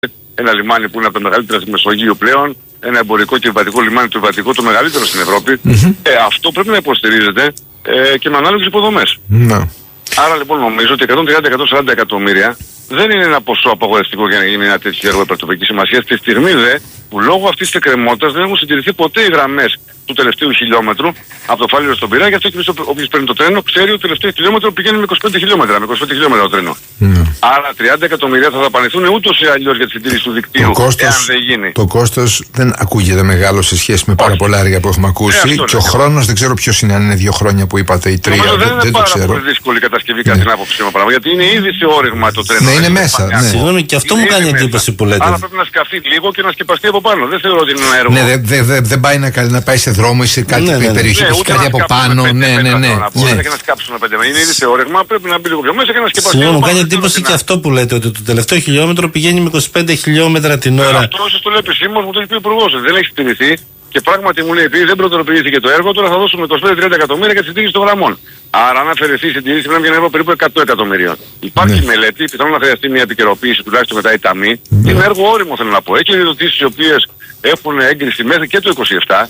ένα λιμάνι που είναι από τα μεγαλύτερα στη Μεσογείο πλέον, ένα εμπορικό και επιβατικό λιμάνι, το επιβατικό το μεγαλύτερο στην Ευρώπη. Αυτό πρέπει να υποστηρίζεται και με ανάλογες υποδομές. Άρα λοιπόν νομίζω ότι 130-140 εκατομμύρια δεν είναι ένα ποσό απαγορευτικό για να γίνει ένα τέτοιο έργο υπερτοπικής σημασίας. Τη στιγμή που λόγω αυτής της εκκρεμότητας δεν έχουν συντηρηθεί ποτέ οι γραμμές του τελευταίου χιλιόμετρου από το Φάληρο στον Πειραιά. Γι' αυτό και όποιος παίρνει το τρένο ξέρει ότι το τελευταίο χιλιόμετρο πηγαίνει με 25 χιλιόμετρα. Με 25 χιλιόμετρα το τρένο. Άρα 30 εκατομμύρια θα δαπανηθούν ούτως ή αλλιώς για τη συντήρηση του δικτύου. Εάν δεν γίνει. Το κόστος δεν ακούγεται μεγάλο σε σχέση με πάρα πολλά έργα που έχουμε ακούσει. Και ο χρόνος δεν ξέρω ποιος είναι, αν είναι 2 χρόνια που είπατε ή 3. Δεν είναι πάρα πολύ δύσκολη η κατασκευή κατά την άποψή μου. Γιατί είναι ήδη σε όριγμα το τρένο. Ναι, είναι μέσα. Συγγνώμη, και αυτό μου κάνει εντύπωση που λέτε. Άρα πρέπει να σκαφτεί λίγο και να σκεπαστεί από πάνω. Δεν θεωρώ ότι είναι ένα έργο. Ναι, δεν πάει να πάει σε δρόμο ή σε κάτι περιοχή που έχει κάτι από πάνω. Ναι. Και να σκάψουμε 5 μέτρα. Είναι ήδη σε όριγμα, πρέπει να μπει λίγο πιο μέσα και να σκεπαστεί. Συγγνώμη, μου κάνει εντύπωση και αυτό που λέτε, ότι το τελευταίο χιλιόμετρο πηγαίνει με 25 χιλιόμετρα την ώρα. Αυτό σας το λέει επισήμως, μου το έχει πει ο Υπουργός. Δεν έχει στηριχθεί και πράγματι μου λέει επειδή δεν πρωτοποιήθηκε το έργο, τώρα θα δώσουμε 25-30 εκατομμύρια για τη συντήρηση των γραμμών. Άρα, αν αφαιρεθεί η συντήρηση, πρέπει να βγαίνει περίπου 100 εκατομμυρίων. Υπάρχει μελέτη, πιθανόν να χρειαστεί μια επικαιροποίηση τουλάχιστον μετά η ταμή. Είναι έργο όριμο, θέλω να πω. Έχει επιδοτήσεις οι οποίες έχουν έγκριση μέχρι και το 27.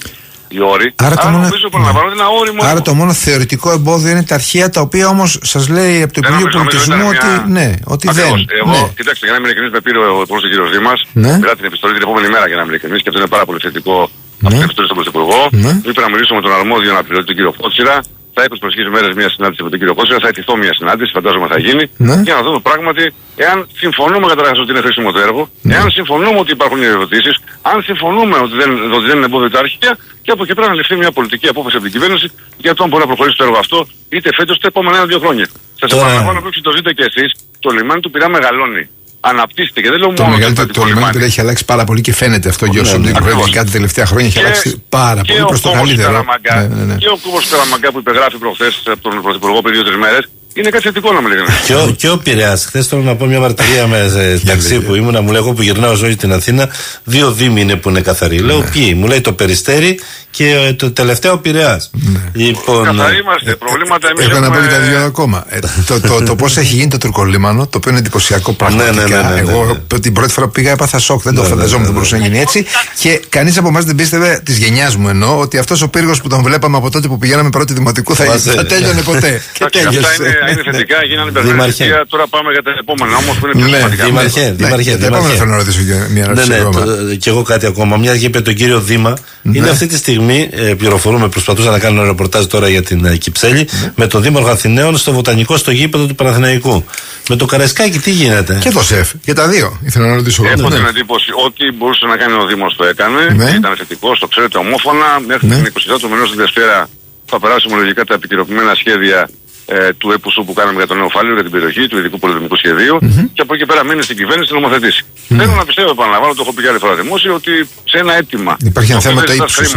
Άρα το μόνο θεωρητικό εμπόδιο είναι τα αρχεία, τα οποία όμως σας λέει από το Υπουργείο Πολιτισμού ότι δεν. Κοιτάξτε, για να είμαι ειλικρινής, με πήρε ο Υπουργός ο κ. Δήμας μετά την επιστολή την επόμενη μέρα, για να είμαι ειλικρινής, και αυτό είναι πάρα πολύ θετικό από την επιστολή στον Πρωθυπουργό. Είπε να μιλήσω με τον αρμόδιο αναπληρωτή, τον κ. Φώτσιρα. Θα έχω τις προσεχείς μέρες μια συνάντηση με τον κύριο Κότσιρα, θα ετηθώ μια συνάντηση, φαντάζομαι θα γίνει, για να δούμε πράγματι εάν συμφωνούμε καταρχάς ότι είναι χρήσιμο το έργο, εάν συμφωνούμε ότι υπάρχουν οι επιδοτήσεις, αν συμφωνούμε ότι δεν είναι εμπόδιο τα αρχεία, και από εκεί πέρα να ληφθεί μια πολιτική απόφαση από την κυβέρνηση για το αν μπορεί να προχωρήσει το έργο αυτό, είτε φέτος είτε επόμενα 1-2 χρόνια. Σας επαναλαμβάνω που το ζείτε και εσείς, το λιμάνι του Πειραιά μεγαλώνει. Αναπτύσσεται και δεν λέω μόνο το λιμάνι έχει αλλάξει πάρα πολύ και φαίνεται αυτό, Γιώργο. Ειδικά τα τελευταία χρόνια έχει αλλάξει πάρα πολύ προς το καλύτερο. Και ο κούβος Καραμαγκά που υπεγράφει προχθές από τον Πρωθυπουργό πριν 2-3 μέρες είναι κάτι θετικό να με λέγανε. Και ο Πειραιάς. Χθες θέλω να πω μια μαρτυρία με ταξί που ήμουν, μου λέει εγώ που γυρνάω ζωή στην Αθήνα, 2 δήμοι είναι που είναι καθαροί. Λέω ποιοι, μου λέει το Περιστέρι και το τελευταίο Πειραιάς. Καθαροί είμαστε, προβλήματα εμείς. Έχω να πω και τα 2 ακόμα. Το πώς έχει γίνει το τουρκολίμανο, το οποίο είναι εντυπωσιακό πραγματικά. Εγώ την πρώτη φορά που πήγα έπαθα σοκ, δεν το φανταζόμουν ότι μπορούσε να γίνει έτσι. Και κανείς από εμάς δεν πίστευε, της γενιάς μου εννοώ, ότι αυτός ο πύργος που τον βλέπαμε από τότε που πηγαίναμε πρώτη δημοτικού θα τέλειωνε ποτέ. Και τέλειωσε. Είναι θετικά, γίνανε υπερβολικά. Τώρα πάμε για τα επόμενα όμως που είναι πιο σημαντικά. Δημαρχέ. Τα επόμενα θέλω να ρωτήσω μια ερώτηση. Και εγώ κάτι ακόμα. Μια και είπε τον κύριο Δήμα, είναι αυτή τη στιγμή, πληροφορούμε, προσπαθούσα να κάνω ένα ρεπορτάζ τώρα για την Κυψέλη, με τον Δήμαρχο Αθηναίων στο βοτανικό στο γήπεδο του Παναθηναϊκού. Με το Καραϊσκάκι τι γίνεται? Και το ΣΕΦ, και τα δύο. Ήθελα να ρωτήσω. Έχω την εντύπωση ότι μπορούσε να κάνει ο Δήμος το έκανε. Ήταν θετικό, το ξέρετε ομόφωνα. Μέχρι την 22 του μηνός την Δευτέρα θα περάσουμε λογικά τα επικαιροποιημένα σχέδια του ΕΠΟΣΟΥ που κάναμε για το νέο Φάληρο, για την περιοχή του ειδικού πολεμικού σχεδίου, και από εκεί πέρα μείνει στην κυβέρνηση να νομοθετήσει. Θέλω να πιστεύω, επαναλαμβάνω, το έχω πει και άλλη φορά δημόσια, ότι σε ένα αίτημα. Υπάρχει ένα θέμα το ύψος.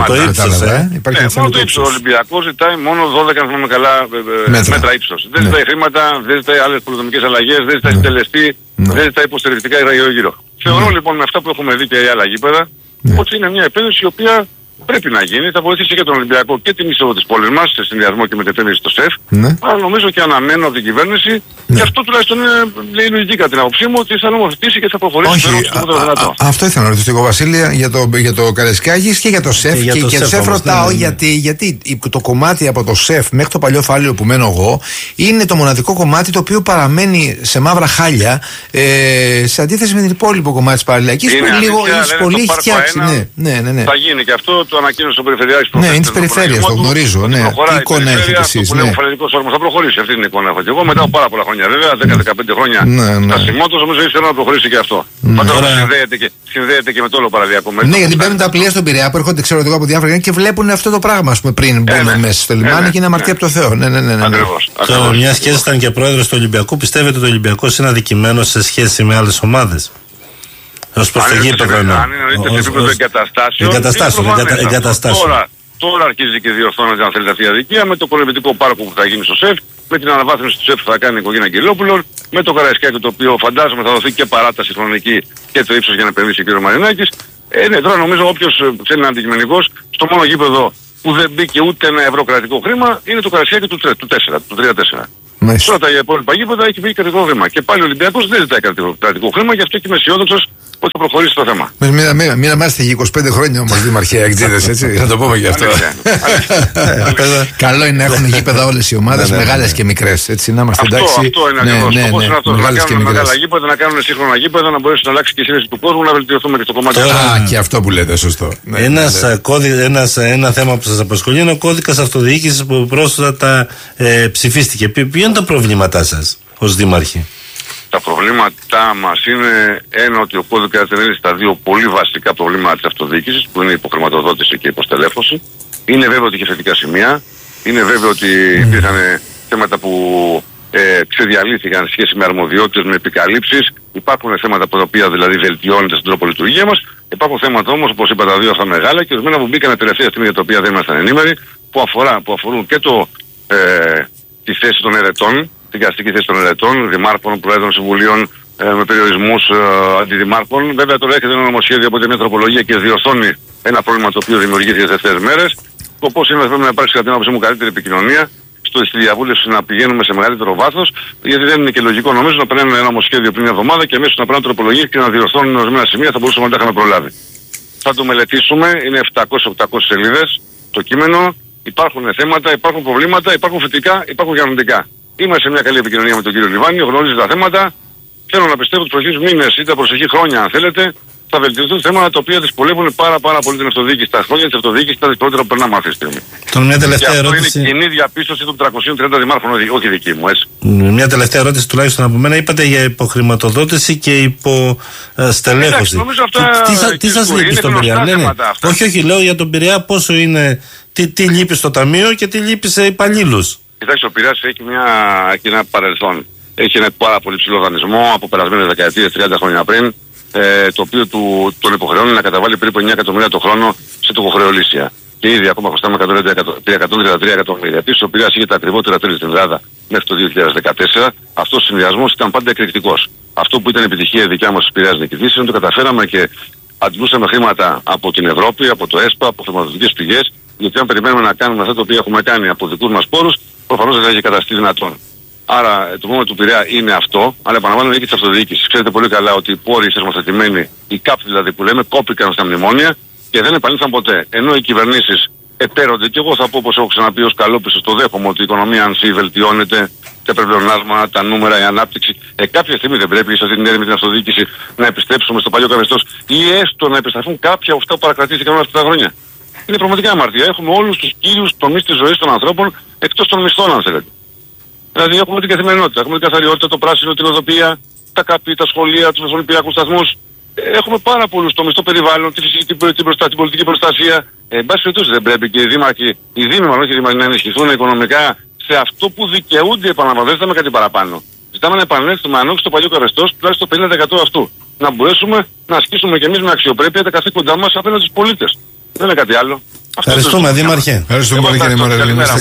Μόνο το ύψος. Ο Ολυμπιακός ζητάει μόνο 12, αν θυμάμαι καλά, μέτρα ύψος. Δεν ζητάει χρήματα, δεν ζητάει άλλες πολεμικές αλλαγές, δεν ζητάει συντελεστή, δεν ζητάει υποστηρικτικά γύρω. Θεωρώ λοιπόν με αυτά που έχουμε δει και οι άλλα γήπεδα, ότι είναι μια επένδυση η οποία πρέπει να γίνει, θα βοηθήσει και τον Ολυμπιακό και την είσοδο της πόλης μας σε συνδυασμό και με την επένδυση στο ΣΕΦ. Αλλά νομίζω και αναμένω από την κυβέρνηση, και αυτό τουλάχιστον είναι λογική κατά την άποψή μου, ότι θα νομοθετήσει και θα προχωρήσει στο δυνατό. Αυτό ήθελα να ρωτήσω εγώ, Βασίλεια, για το Καραϊσκάκη και για το ΣΕΦ. Και για το ΣΕΦ ρωτάω γιατί το κομμάτι από το ΣΕΦ μέχρι το παλιό Φάληρο που μένω εγώ είναι το μοναδικό κομμάτι το οποίο παραμένει σε μαύρα χάλια, σε αντίθεση με την υπόλοιπο κομμάτι της Παραλιακής που λίγο πολύ έχει φτιάξει. Θα γίνει και αυτό. Το ανακοίνωσε ο Περιφερειάρχης. Ναι, είναι της περιφέρειας, το γνωρίζω. Τι εικόνα έχετε εσείς? Που λέει ο Φαλαιρικός όρμος θα προχωρήσει. Αυτή είναι η εικόνα έχω και εγώ μετά από πάρα πολλά χρόνια. Βέβαια, 10-15 χρόνια στασιμότητας, νομίζω ήθελα να προχωρήσει και αυτό. Φαντάζομαι συνδέεται και με το όλο παραδιακό μέτρο. Ναι, γιατί παίρνουν τα πλοία στον Πειραιά που έρχονται, ξέρω εγώ, από διάφορα και βλέπουν αυτό το πράγμα, ας πούμε, πριν μπουν μέσα στο λιμάνι και είναι αμαρτία από το Θεό. Ακριβώς. Μια και ήσασταν και πρόεδρος του Ολυμπιακού, πιστεύετε ότι ο Ολυμπιακός είναι αδικημένος σε σχέση με άλλες ομάδες? Ως προς το γήπεδο εννοώ. Αν είναι σε επίπεδο εγκαταστάσεων. Τώρα αρχίζει και διορθώνεται, αν θέλετε, αυτή η αδικία με το πολεμητικό πάρκο που θα γίνει στο ΣΕΦ, με την αναβάθμιση του ΣΕΦ που θα κάνει η οικογένεια Αγγελόπουλων, με το Καραϊσκάκι το οποίο φαντάζομαι θα δοθεί και παράταση χρονική και το ύψος για να επενδύσει ο κ. Μαρινάκης. Ναι, τώρα νομίζω όποιος θέλει να είναι αντικειμενικός, στο μόνο γήπεδο που δεν μπήκε ούτε ένα ευρώ κρατικό χρήμα είναι το Καραϊσκάκι του 3-4. Τώρα τα υπόλοιπα γήπεδα έχει βγει κρατικό χρήμα. Και πάλι ο Ολυμπιακός δεν ζητάει κρατικό χρήμα, γι' αυτό και είμαι αισιόδοξος ότι θα προχωρήσει το θέμα. Μην αμάστε για 25 χρόνια όμως Δημαρχέ, εκτζίδες, έτσι. Να το πούμε γι' αυτό. Καλό είναι να έχουν γήπεδα όλες οι ομάδες, μεγάλες και μικρές. Έτσι, να είμαστε εντάξει. Αυτό είναι ακριβώς. Όπως είναι αυτό, να κάνουν μεγάλα γήπεδα, να κάνουν σύγχρονα γήπεδα, να μπορέσουν να αλλάξει και η σύνδεση του κόσμου, να βελτιωθούμε και στο κομμάτι. Και αυτό που λέτε, σωστό. Ένα θέμα που σας απασχολεί είναι ο κώδικας αυτοδιοίκησης που πρόσφατα ψηφίστηκε. Ποιο είναι τα προβλήματά σας ως δήμαρχοι? Τα προβλήματά μας είναι ότι ο κώδικας δεν στα δύο πολύ βασικά προβλήματα της αυτοδιοίκησης, που είναι η υποχρηματοδότηση και η υποστελέχωση. Είναι βέβαιο ότι είχε θετικά σημεία. Είναι βέβαιο ότι υπήρχαν θέματα που ξεδιαλύθηκαν σχέση με αρμοδιότητες, με επικαλύψεις. Υπάρχουν θέματα από τα οποία δηλαδή βελτιώνεται στον τρόπο λειτουργία μας. Υπάρχουν θέματα όμως, όπως είπα, τα δύο αυτά μεγάλα και ορισμένα που μπήκαν τελευταία στιγμή για τα οποία δεν ήμασταν ενήμεροι, που αφορούν και τη θέση των ερετών, την καστική θέση των ερετών, δημάρχων, προέδρων συμβουλίων, με περιορισμούς αντιδημάρχων. Βέβαια τώρα έρχεται ένα νομοσχέδιο από μια τροπολογία και διορθώνει ένα πρόβλημα το οποίο δημιουργήθηκε τις τελευταίες μέρες. Σκοπός είναι να υπάρξει κατά την άποψή μου καλύτερη επικοινωνία, στη διαβούλευση να πηγαίνουμε σε μεγαλύτερο βάθος, γιατί δεν είναι και λογικό νομίζω να παίρνουν ένα νομοσχέδιο πριν μια εβδομάδα και αμέσως να παίρνουν τροπολογίες και να διορθώνουν ορισμένα σημεία, θα μπορούσαμε να τα είχαμε προλάβει. Θα το μελετήσουμε, είναι 700-800 σελίδες το κείμενο, υπάρχουν θέματα, υπάρχουν προβλήματα, υπάρχουν θετικά, υπάρχουν και αρνητικά. Είμαστε σε μια καλή επικοινωνία με τον κύριο Λιβάνη, γνωρίζει τα θέματα. Θέλω να πιστεύω ότι τους προσεχείς μήνες ή τα προσεχή χρόνια, αν θέλετε, θα βελτιωθούν θέματα τα οποία δυσκολεύουν πάρα πολύ την αυτοδιοίκηση. Τα χρόνια της αυτοδιοίκησης τα δυσκολότερα που περνάμε αυτή τη στιγμή. Μια τελευταία ερώτηση. Αυτό είναι κοινή διαπίστωση των 330 δημάρχων, όχι δική μου, έτσι. Μια τελευταία ερώτηση τουλάχιστον από μένα. Είπατε για υποχρηματοδότηση και υποστελέχωση. Τι σας λείπει στον Πειραιά? Όχι, λέω για τον Πειραιά πόσο είναι, τι λείπει στο ταμείο και τι λείπει σε υπαλλήλους. Κοιτάξτε, ο Πειραιάς έχει ένα παρελθόν. Έχει ένα πάρα πολύ ψηλό δανεισμό από περασμένες δεκαετίες, 30 χρόνια πριν, το οποίο τον υποχρεώνει να καταβάλει περίπου 9 εκατομμύρια το χρόνο σε τοκοχρεωλήσια. Και ήδη ακόμα χρωστάμε 133 εκατομμύρια. Επίσης, ο Πειραιάς είχε τα ακριβότερα τέλη στην Ελλάδα μέχρι το 2014. Αυτός ο συνδυασμός ήταν πάντα εκρηκτικός. Αυτό που ήταν επιτυχία δικιά μας στους Πειραιάς νικητής είναι ότι το καταφέραμε και αντλούσαμε χρήματα από την Ευρώπη, από το ΕΣΠΑ, από χρηματοδοτικές πηγές. Γιατί αν περιμένουμε να κάνουμε αυτά τα οποία έχουμε κάνει από δικούς μας πόρους, προφανώς δεν θα είχε καταστεί δυνατόν. Άρα το πρόβλημα του Πειραιά είναι αυτό, αλλά επαναλαμβάνω είναι και της αυτοδιοίκησης. Ξέρετε πολύ καλά ότι οι πόροι θεσμοθετημένοι, οι ΚΑΠ δηλαδή που λέμε, κόπηκαν στα μνημόνια και δεν επανήλθαν ποτέ. Ενώ οι κυβερνήσεις επέρονται, και εγώ θα πω όπως έχω ξαναπεί ως καλόπιστος, το δέχομαι ότι η οικονομία αν βελτιώνεται, τα περιπλεονάσματα, τα νούμερα, η ανάπτυξη. Κάποια στιγμή δεν πρέπει σε αυτή την έρευνα την αυτοδιοίκηση να επιστρέψουμε στο παλιό καθεστώς ή έστω να επιστραφούν κάποια από αυτά που παρακρατήθηκαν όλα αυτά τα χρόνια. Είναι πραγματικά αμαρτία. Έχουμε όλους τους κύριους τομείς της ζωής των ανθρώπων εκτός των μισθών, αν θέλετε. Δηλαδή έχουμε την καθημερινότητα, έχουμε την καθαριότητα, το πράσινο, την οδοπία, τα ΚΑΠΗ, τα σχολεία, τους Ολυμπιακούς σταθμούς. Έχουμε πάρα πολλούς τομείς, το περιβάλλον, την πολιτική προστασία. Εν πάση περιπτώσει δεν πρέπει και οι δήμοι να ενισχυθούν οικονομικά σε αυτό που δικαιούνται, επαναλαμβάνω, δεν ζητάμε κάτι παραπάνω. Ζητάμε να επανέλθουμε ανώξει στο παλιό καθεστώς τουλάχιστον το 50% αυτού. Να μπορέσουμε να ασκήσουμε κι εμείς με αξιοπρέπεια τα καθήκοντά μας απέναντι στους πολίτες. Δεν είναι κάτι άλλο. Ευχαριστούμε, Δήμαρχε. Ευχαριστούμε πολύ, κύριε Μόρελ.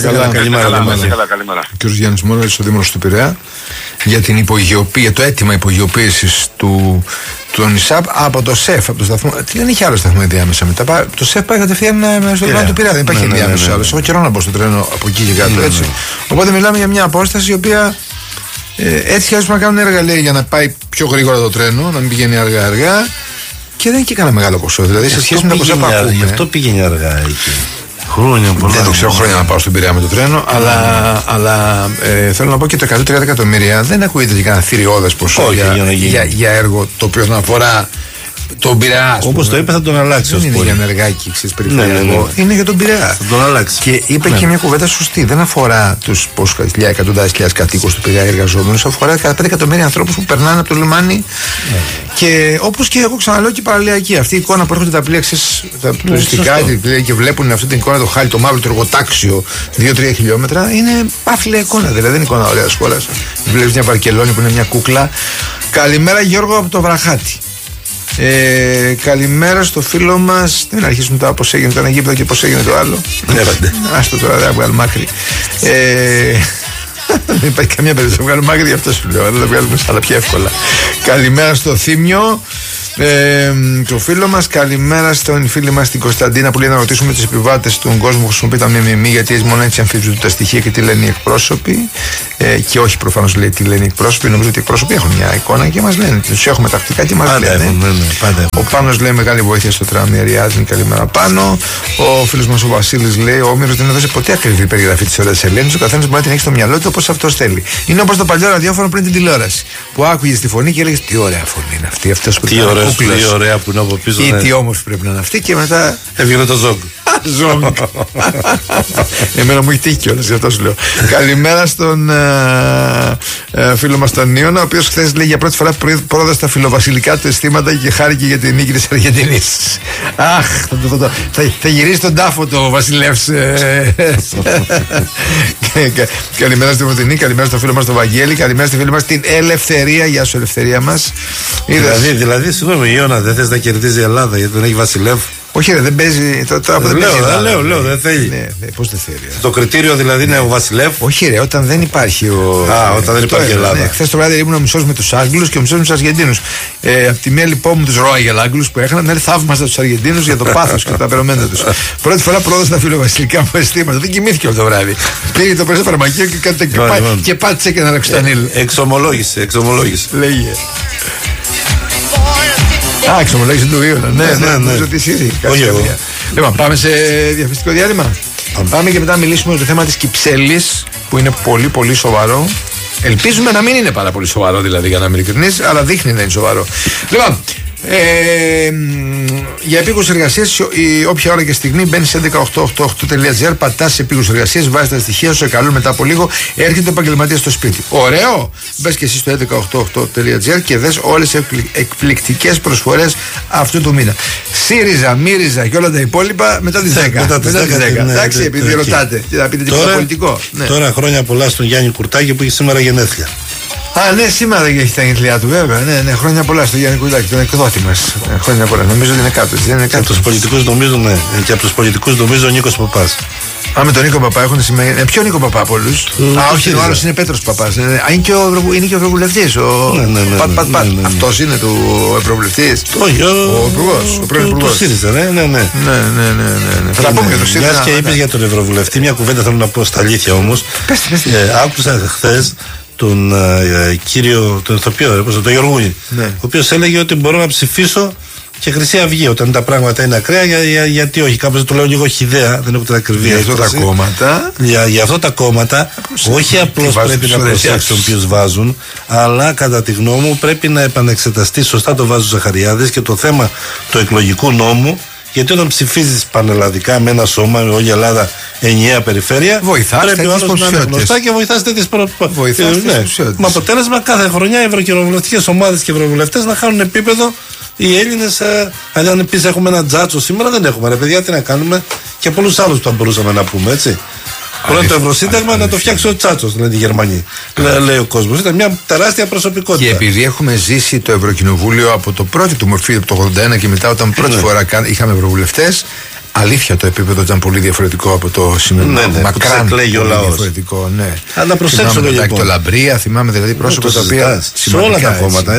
Καλημέρα. Ο κ. Γιάννης Μόρελς, ο Δήμαρχος του Πειραιά, για την υπογειοποίηση, το αίτημα υπογειοποίησης του ΙΣΑΠ από το ΣΕΦ, από το σταθμό. Δεν είχε άλλο σταθμό διάμεσα μετά. Το ΣΕΦ πάει κατευθείαν στο τρένο του Πειραιά. Δεν υπάρχει διάμεσο άλλο. Έχω καιρό να μπω στο τρένο από εκεί και κάτω. Έτσι. Οπότε μιλάμε για μια απόσταση η οποία έτσι κι αλλιώς να κάνουν έργα για να πάει πιο γρήγορα το τρένο, να μην πηγαίνει αργά-αργά. Και δεν είναι και κανένα μεγάλο ποσό. Δηλαδή σε σχέση με τα ποσά που ακούμε. Γι' αυτό πήγαινε αργά εκεί. Χρόνια πολλά. Δεν το ξέρω χρόνια να πάω στον Πειραιά με το τρένο, αλλά θέλω να πω και τα 130 εκατομμύρια δεν ακούγεται για κανένα θηριώδες ποσό για έργο το οποίο να αφορά τον Πειραιά. Όπως το είπε, θα τον αλλάξει. Δεν είναι για νεργάκι, ξέρεις, περιφερειακό. Είναι για τον Πειραιά. Θα τον αλλάξει. Και είπε και μια κουβέντα σωστή. Δεν αφορά τους εκατοντάδες χιλιάδες κατοίκους του Πειραιά εργαζόμενους, αφορά 15 εκατομμύρια ανθρώπους που περνάνε από το λιμάνι. Και όπως και εγώ ξαναλέω και παραλιακή, αυτή η εικόνα που έρχονται τα πλοία τα τουριστικά και βλέπουν αυτή την εικόνα, το χάλι, το μαύρο, το εργοτάξιο 2-3 χιλιόμετρα, είναι πάφλια εικόνα. Δηλαδή δεν είναι εικόνα ωραία σχόλια. Βλέπεις μια Βαρκελόνη που είναι μια κούκλα. Καλημέρα, Γιώργο, από το Βραχάτι. Καλημέρα στο φίλο μας. Δεν αρχίσουμε τώρα πώς έγινε το ένα γήπεδο και πώς έγινε το άλλο. Άστο τώρα, δεν θα βγάλουμε άκρη. Δεν υπάρχει καμία περίπτωση να βγάλουμε άκρη, γι' αυτό σου λέω. Δεν θα βγάλουμε άλλα πιο εύκολα. Καλημέρα στο Θήμιο. Το φίλο μας, καλημέρα στον φίλη μας την Κωνσταντίνα που λέει να ρωτήσουμε τους επιβάτες στον κόσμο που χρησιμοποιεί τα ΜΜΜ, γιατί μόνο έτσι αμφισβητούν τα στοιχεία και τι λένε οι εκπρόσωποι. Και όχι προφανώς λέει τι λένε οι εκπρόσωποι. Νομίζω ότι οι εκπρόσωποι έχουν μια εικόνα και μας λένε. Τους έχουμε τακτικά και μας λένε. Ο Πάνος λέει μεγάλη βοήθεια στο τραμ, Ριάζιν, καλημέρα Πάνο. Ο φίλος μας ο Βασίλης λέει: ο Όμηρος δεν έδωσε ποτέ ακριβή περιγραφή της ωραίας Ελένης. Ο καθένας μπορεί να την έχει στο μυαλό του όπως αυτός θέλει. Είναι όπως το παλιό ραδιόφωνο πριν την τηλεόραση. Που άκουγε τη φωνή και έλεγε: τι ωραία φωνή είναι αυτή. Αυτός που τι ωραία που είναι από πίσω. Ή τι όμορφη πρέπει να είναι αυτή. Και μετά έβγαινε το ζόγκ. Εμένα μου έχει τύχει κιόλας, γι' αυτό σου λέω. Καλημέρα στον φίλο μας τον Νίωνα, ο οποίος χθες λέει για πρώτη φορά πρόδωσε τα φιλοβασιλικά του αισθήματα και χάρηκε για την νίκη της Αργεντινής. Αχ, θα γυρίσει τον τάφο το Βασιλεύς. Καλημέρα στη Μοντινή, καλημέρα στο φίλο μας τον Βαγγέλη, καλημέρα στη φίλη μας την Ελευθερία. Γεια σου, Ελευθερία μας. Δηλαδή, συγγνώμη, Ιώνα, δεν θες να κερδίζει η Ελλάδα γιατί δεν έχει Βασιλεύ? Όχι, δεν παίζει. Λέω, δεν θέλει. Ναι, πώς δεν θέλει. Το κριτήριο δηλαδή είναι ο Βασιλεύ. Όχι, ρε, όταν δεν υπάρχει ο. Όταν δεν υπάρχει Ελλάδα. Ναι, χθες το βράδυ ήμουν ο μισός με τους Άγγλους και ο μισός με τους Αργεντίνους. Απ' τη μία λοιπόν μου τους Royal Άγγλους που έχαναν, ναι, θαύμαστα τους Αργεντίνους για το πάθος και τα περωμένα τους. Πρώτη φορά πρόδωσε τα φιλοβασιλικά μου αισθήματα. Δεν κοιμήθηκε όλο το βράδυ. Πήγε το πρέσβο φαρμακείο και πάτησε και ένα ρεξτανίλ. Εξομολόγησε. Λέγε. Α, εξομολόγηση του Ιωνα. Ναι. Νομίζω ότι εσύ. Λοιπόν, πάμε σε διαφημιστικό διάλειμμα. Πάμε και μετά μιλήσουμε για το θέμα της Κυψέλης, που είναι πολύ πολύ σοβαρό. Ελπίζουμε να μην είναι πάρα πολύ σοβαρό, δηλαδή, για να είμαι ειλικρινής, αλλά δείχνει να είναι σοβαρό. Λοιπόν, για επίκους εργασίες, όποια ώρα και στιγμή μπαίνει σε 11888.gr, πατάς σε επίκους εργασίες, βάζεις τα στοιχεία σου, καλούν μετά από λίγο, έρχεται ο επαγγελματίας στο σπίτι. Ωραίο! Μπες και εσύ στο 11888.gr και δες όλες τις εκπληκτικές προσφορές αυτού του μήνα. ΣΥΡΙΖΑ, ΜΥΡΙΖΑ και όλα τα υπόλοιπα μετά τις 10. Μετά τις 10. Εντάξει, επειδή ρωτάτε. Και θα πείτε τίποτα πολιτικό. Τώρα χρόνια πολλά στον Γιάννη Κουρτάκη που έχει σήμερα γενέθλια. Α, ναι, σήμερα έχει τα γενέθλιά του, βέβαια. Ναι, χρόνια πολλά στο Γιάννη Κουρτάκη, τον εκδότη μας. Χρόνια πολλά. Νομίζω ότι είναι κάτω. Από τους πολιτικούς νομίζω, ναι. Και από τους πολιτικούς νομίζω ο Νίκος Παπάς. Α, με τον Νίκο Παπά έχουν σημαίνει. Ποιο Νίκο Παπά από όλους? Α, όχι, ο άλλος είναι Πέτρος Παπάς. Είναι και ο Ευρωβουλευτής. Ναι. Αυτός είναι του Ευρωβουλευτής. Όχι, ο Υπουργός. Ο πρώην Υπουργός. Του ΣΥΡΙΖΑ, ναι. Θα τα πούμε για το ΣΥΡΙΖΑ. Μιας και είπες για τον Ευρωβουλευτή, μια κουβέντα θέλω να πω στα αλήθεια όμως. Άκουσα χθες τον κύριο, τον ηθοποιό, τον Γεωργούνη, ο οποίος έλεγε ότι μπορώ να ψηφίσω και Χρυσή Αυγή όταν τα πράγματα είναι ακραία, γιατί όχι, κάπως το λέω λίγο χιδέα, δεν έχω την ακριβή για αυτά τα κόμματα. Για αυτά τα κόμματα, όχι απλώς πρέπει να προσέξουν ποιους βάζουν, αλλά κατά τη γνώμη μου πρέπει να επανεξεταστεί σωστά το βάζο Ζαχαριάδης και το θέμα του εκλογικού νόμου. Γιατί όταν ψηφίζεις πανελλαδικά με ένα σώμα, με όλη η Ελλάδα ενιαία περιφέρεια, πρέπει ο άλλος να είναι γνωστά και βοηθάς τέτοιες προϋποθέσεις. Με αποτέλεσμα κάθε χρονιά οι ευρωκοινοβουλευτικές ομάδες και ευρωβουλευτές να χάνουν επίπεδο. Οι Έλληνες, αν επίσης έχουμε ένα τζάτσο σήμερα, δεν έχουμε. Ρε παιδιά, τι να κάνουμε, και πολλούς άλλους που θα μπορούσαμε να πούμε, έτσι. Πρώτα το Ευρωσύνταγμα να το φτιάξει ο Τσάτσος, λένε οι Γερμανοί. Λέει ο κόσμος. Ήταν μια τεράστια προσωπικότητα. Και επειδή έχουμε ζήσει το Ευρωκοινοβούλιο από το πρώτο του μορφή, από το 1981 και μετά, όταν πρώτη φορά είχαμε ευρωβουλευτές, αλήθεια το επίπεδο ήταν πολύ διαφορετικό από το σημερινό. Μακράν πολύ διαφορετικό. Ναι. Αλλά προσέξουμε λοιπόν. Το Λαμπρία, θυμάμαι δηλαδή πρόσωπα τα οποία. Σε όλα τα κόμματα.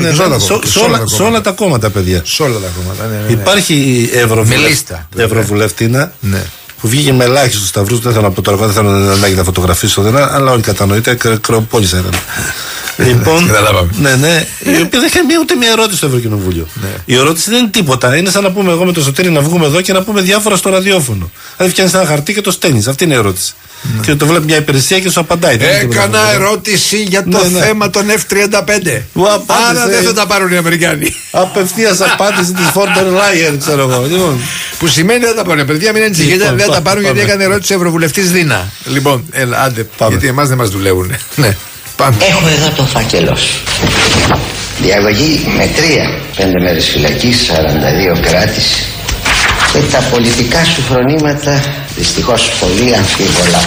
Σε όλα τα κόμματα, παιδιά. Σε όλα τα κόμματα. Υπάρχει η Ευρωβουλευτήνα. Που βγήκε με ελάχιστους σταυρούς, δεν θέλω να πω τώρα, δεν θέλω να τα φωτογραφίσω, αλλά όλοι κατανοείτε, κρεοπόλησα ήταν. Λοιπόν, ναι, η οποία δεν είχε ούτε μια ερώτηση στο Ευρωκοινοβούλιο. Η ερώτηση δεν είναι τίποτα. Είναι σαν να πούμε εγώ με το Σωτήρη να βγούμε εδώ και να πούμε διάφορα στο ραδιόφωνο. Δηλαδή φτιάχνεις ένα χαρτί και το στέλνεις. Αυτή είναι η ερώτηση. Και το βλέπει μια υπηρεσία και σου απαντάει. Έκανα ερώτηση για το θέμα των F-35. Άρα δεν θα τα πάρουν οι Αμερικάνοι. Απευθείας απάντηση της Φόρντερ Λάιερ, ξέρω εγώ. Που σημαίνει δεν τα πάρουν. Παιδιά, μην ανησυχείτε, δεν τα πάρουν γιατί έκανε ερώτηση Ευρωβουλευτής Δίνα. Λοιπόν, άντε, γιατί εμάς δεν μας δουλεύουν. Έχω εδώ το φάκελο σου. Διαγωγή με 3-5 μέρες φυλακή, 42 κράτηση. Και τα πολιτικά σου φρονήματα δυστυχώς πολύ αμφίβολα.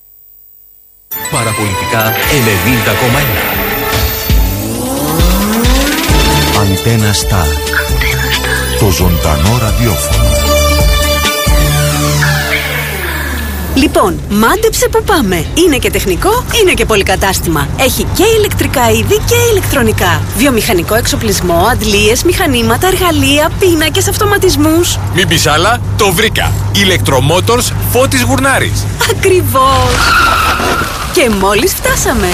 Παραπολιτικά 90,1. Αντένα Σταρ. Το ζωντανό ραδιόφωνο. Λοιπόν, μάντεψε που πάμε. Είναι και τεχνικό, είναι και πολυκατάστημα. Έχει και ηλεκτρικά είδη και ηλεκτρονικά. Βιομηχανικό εξοπλισμό, αντλίες, μηχανήματα, εργαλεία, πίνακες, αυτοματισμούς. Μην πεις άλλα, το βρήκα. Electromotors Φώτης Γουρνάρης. Ακριβώς. Και μόλις φτάσαμε.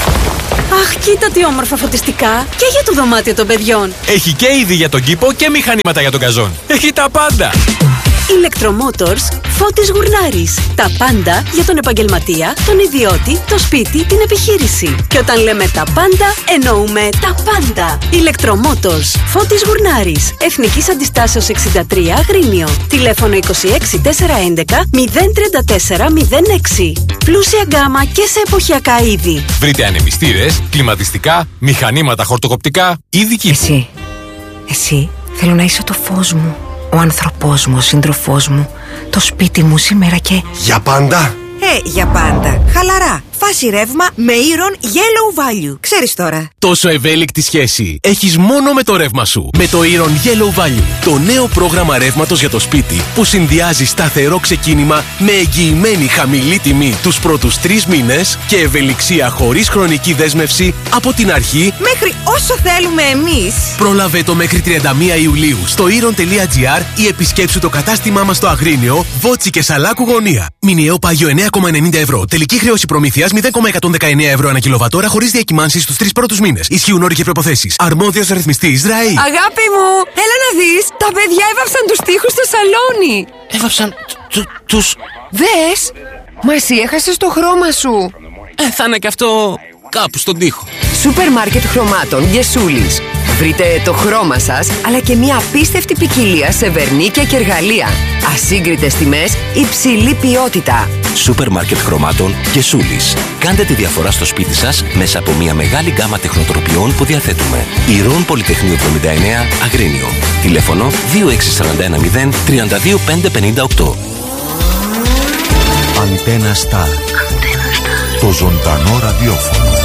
Αχ, κοίτα τι όμορφα φωτιστικά. Και για το δωμάτιο των παιδιών. Έχει και είδη για τον κήπο και μηχανήματα για τον καζόν. Έχει τα πάντα. Electromotors Φώτης Γουρνάρης. Τα πάντα για τον επαγγελματία, τον ιδιώτη, το σπίτι, την επιχείρηση. Και όταν λέμε τα πάντα, εννοούμε τα πάντα. Electromotors Φώτης Γουρνάρης. Εθνικής Αντιστάσεως 63 Αγρίνιο. Τηλέφωνο 26 411 034 06. Πλούσια γκάμα και σε εποχιακά είδη. Βρείτε ανεμιστήρες, κλιματιστικά, μηχανήματα χορτοκοπτικά, είδη κήπου. Εσύ, θέλω να είσαι το φως μου. Ο άνθρωπός μου, ο σύντροφός μου, το σπίτι μου σήμερα και... Για πάντα! Για πάντα. Χαλαρά. Φάση ρεύμα με Iron Yellow Value. Ξέρεις τώρα. Τόσο ευέλικτη σχέση έχεις μόνο με το ρεύμα σου. Με το Iron Yellow Value. Το νέο πρόγραμμα ρεύματος για το σπίτι που συνδυάζει σταθερό ξεκίνημα με εγγυημένη χαμηλή τιμή τους πρώτους 3 μήνες και ευελιξία χωρίς χρονική δέσμευση από την αρχή μέχρι όσο θέλουμε εμείς. Πρόλαβε το μέχρι 31 Ιουλίου στο iron.gr ή επισκέψου το κατάστημά μας στο Αγρίνιο, Βότσι και Σαλάκου Γωνία. Μηνιαίο πάγιο 9,90 ευρώ. Τελική χρέωση προμηθείας 0,119 ευρώ ανά κιλοβατόρα χωρίς διακυμάνσεις στους 3 πρώτους μήνες. Ισχύουν όροι και προϋποθέσεις. Αρμόδιος ρυθμιστής ΡΑΗ. Αγάπη μου, έλα να δεις. Τα παιδιά έβαψαν τους τοίχους στο σαλόνι. Έβαψαν τους... Δες, μα εσύ έχασες το χρώμα σου. Θα είναι και αυτό κάπου στον τοίχο. Σούπερ μάρκετ χρωμάτων Γεσούλης. Βρείτε το χρώμα σας, αλλά και μια απίστευτη ποικιλία σε βερνίκια και εργαλεία. Ασύγκριτες τιμές, υψηλή ποιότητα. Σούπερ μάρκετ χρωμάτων Γεσούλης. Κάντε τη διαφορά στο σπίτι σας μέσα από μια μεγάλη γκάμα τεχνοτροπιών που διαθέτουμε. Ηρών Πολυτεχνείου 79 Αγρίνιο. Τηλέφωνο 26410 32558. Αντένα Σταρ. Το ζωντανό ραδιόφωνο.